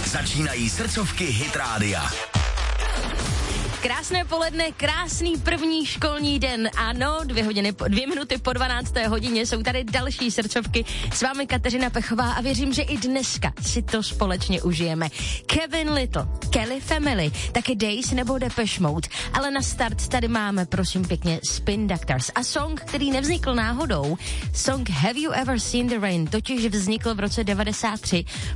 Začínají srdcovky Hit Rádia. Krásné poledne, krásný první školní den. Ano, 2 minuty po 12. hodině jsou tady další srdcovky. S vámi Kateřina Pechová a věřím, že i dneska si to společně užijeme. Kevin Little, Kelly Family, taky Days nebo Depeche Mode. Ale na start tady máme, prosím pěkně, Spin Doctors. A song, který nevznikl náhodou, song Have You Ever Seen the Rain, totiž vznikl v roce 93